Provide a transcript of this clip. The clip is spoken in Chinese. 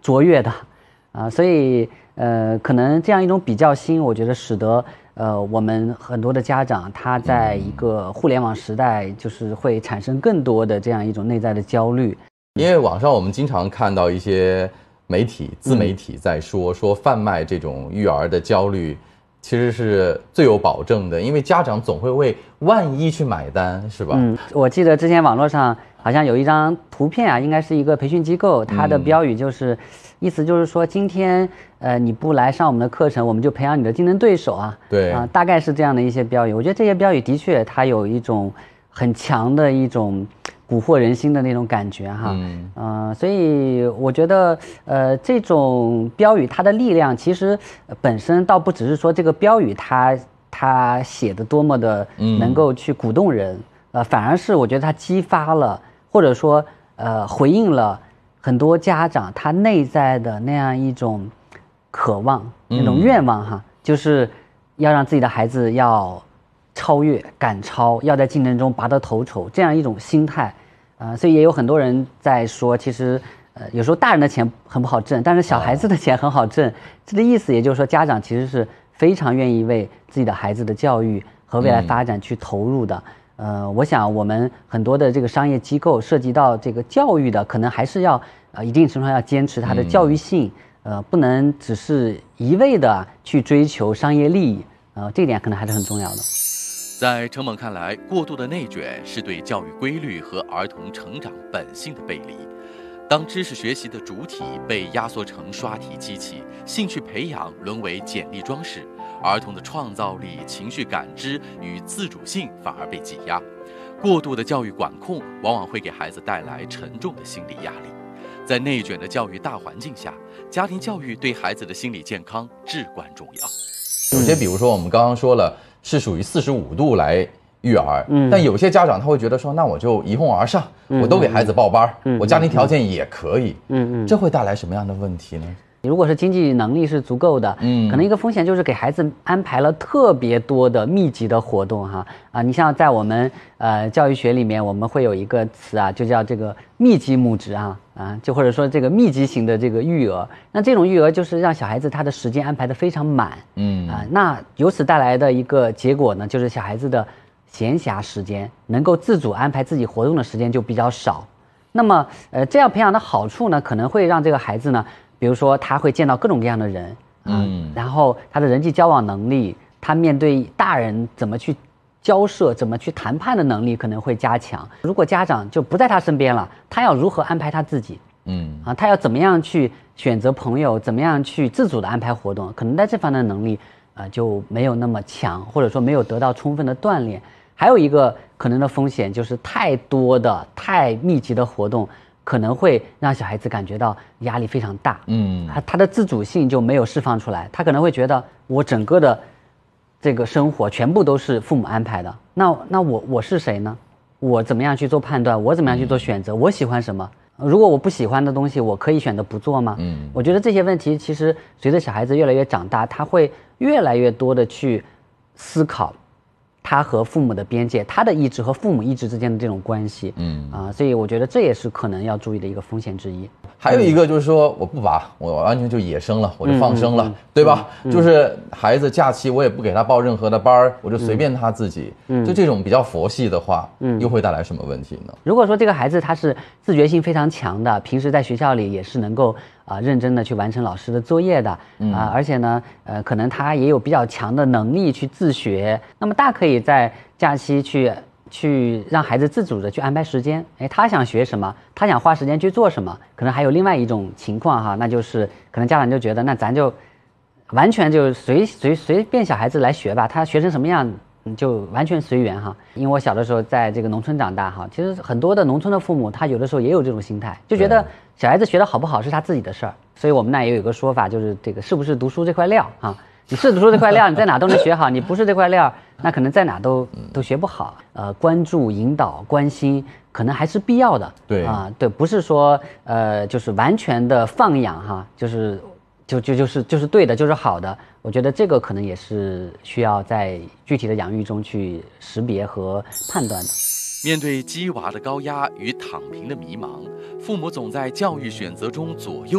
卓越的，所以可能这样一种比较心，我觉得使得我们很多的家长他在一个互联网时代，就是会产生更多的这样一种内在的焦虑。 因为网上我们经常看到一些媒体、自媒体在说贩卖这种育儿的焦虑，其实是最有保证的，因为家长总会为万一去买单，是吧？ 我记得之前网络上好像有一张图片啊，应该是一个培训机构，它的标语就是，意思就是说，今天你不来上我们的课程，我们就培养你的竞争对手啊。 对大概是这样的一些标语。我觉得这些标语的确它有一种很强的一种蛊惑人心的那种感觉哈。所以我觉得这种标语它的力量其实本身倒不只是说这个标语它写的多么的能够去鼓动人，反而是我觉得它激发了或者说回应了很多家长他内在的那样一种渴望、那种愿望哈，就是要让自己的孩子要超越、赶超，要在竞争中拔得头筹，这样一种心态。所以也有很多人在说，其实有时候大人的钱很不好挣，但是小孩子的钱很好挣。这个意思也就是说，家长其实是非常愿意为自己的孩子的教育和未来发展去投入的。我想我们很多的这个商业机构涉及到这个教育的，可能还是要一定程度上要坚持它的教育性，不能只是一味的去追求商业利益，这一点可能还是很重要的。 在程猛看来，过度的内卷是对教育规律和儿童成长本性的背离。当知识学习的主体被压缩成刷题机器，兴趣培养沦为简历装饰，儿童的创造力、情绪感知与自主性反而被挤压。过度的教育管控往往会给孩子带来沉重的心理压力。在内卷的教育大环境下，家庭教育对孩子的心理健康至关重要。 有些比如说我们刚刚说了是属于45度来育儿，但有些家长他会觉得说，那我就一哄而上，我都给孩子报班，我家庭条件也可以，这会带来什么样的问题呢？ 如果是经济能力是足够的，可能一个风险就是给孩子安排了特别多的密集的活动哈。你像在我们教育学里面，我们会有一个词啊，就叫这个密集母职就或者说这个密集型的这个育儿。那这种育儿就是让小孩子他的时间安排得非常满，那由此带来的一个结果呢，就是小孩子的闲暇时间能够自主安排自己活动的时间就比较少。那么这样培养的好处呢，可能会让这个孩子呢，比如说他会见到各种各样的人，然后他的人际交往能力，他面对大人怎么去交涉、怎么去谈判的能力可能会加强。如果家长就不在他身边了，他要如何安排他自己？他要怎么样去选择朋友，怎么样去自主的安排活动？可能在这方面的能力就没有那么强，或者说没有得到充分的锻炼。还有一个可能的风险就是太多的、太密集的活动，可能会让小孩子感觉到压力非常大，他的自主性就没有释放出来，他可能会觉得我整个的这个生活全部都是父母安排的，那我是谁呢？我怎么样去做判断？我怎么样去做选择？我喜欢什么？如果我不喜欢的东西，我可以选择不做吗？我觉得这些问题其实随着小孩子越来越长大，他会越来越多的去思考他和父母的边界，他的意志和父母意志之间的这种关系，所以我觉得这也是可能要注意的一个风险之一。 还有一个就是说，我不拔，我完全就野生了，我就放生了，对吧？就是孩子假期我也不给他报任何的班，我就随便他自己，就这种比较佛系的话，又会带来什么问题呢？ 如果说这个孩子他是自觉性非常强的，平时在学校里也是能够认真的去完成老师的作业的，而且呢，可能他也有比较强的能力去自学，那么大可以在假期去让孩子自主的去安排时间，他想学什么，他想花时间去做什么。可能还有另外一种情况哈，那就是可能家长就觉得，那咱就完全就随便小孩子来学吧，他学成什么样就完全随缘哈。因为我小的时候在这个农村长大哈，其实很多的农村的父母他有的时候也有这种心态，就觉得小孩子学得好不好是他自己的事儿。所以我们那也有一个说法，就是这个是不是读书这块料啊？你是读书这块料，你在哪都能学好；你不是这块料，那可能在哪都学不好。关注、引导、关心，可能还是必要的。对，不是说就是完全的放养哈，就是对的，就是好的。我觉得这个可能也是需要在具体的养育中去识别和判断的。 面对鸡娃的高压与躺平的迷茫，父母总在教育选择中左右